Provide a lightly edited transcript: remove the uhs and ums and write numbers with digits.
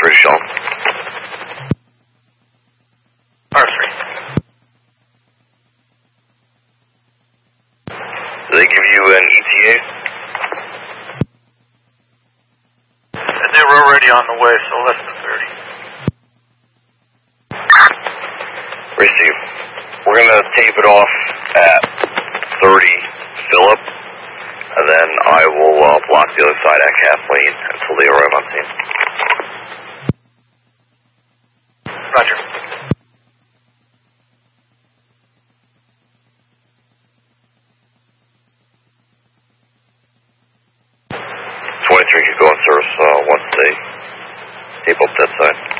British Elm. R3. Did they give you an ETA? They were already on the way, so less than 30. Receive. We're going to tape it off at 30 Phillip, and then I will block the other side at Kathleen until they arrive on scene. Roger. You could go on service once they tape up that side.